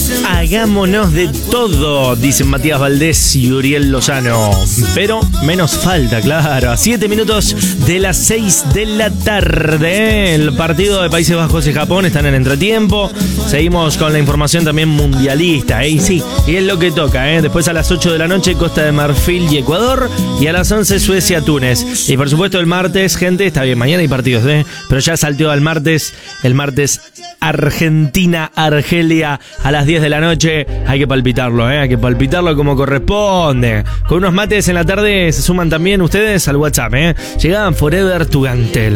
Hagámonos de todo, dicen Matías Valdés y Uriel Lozano. Pero menos falta, claro. A 7 minutos de las 6 de la tarde. El partido de Países Bajos y Japón están en entretiempo. Seguimos con la información también mundialista. Y sí, y es lo que toca. Después a las 8 de la noche, Costa de Marfil y Ecuador. Y a las 11, Suecia, Túnez. Y por supuesto el martes, gente, está bien, mañana hay partidos, pero ya salteó al martes. El martes, Argentina, Argelia a las 10 de la noche. Hay que palpitarlo, hay que palpitarlo como corresponde. Con unos mates en la tarde se suman también ustedes al WhatsApp, Llegaban Forever Tugantel.